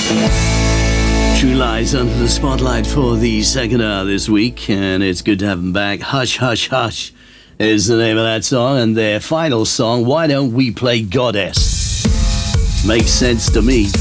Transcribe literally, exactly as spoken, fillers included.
True Lies under the spotlight for the second hour this week, and it's good to have them back. Hush, Hush, Hush is the name of that song, and their final song, Why Don't We Play Goddess? Makes sense to me.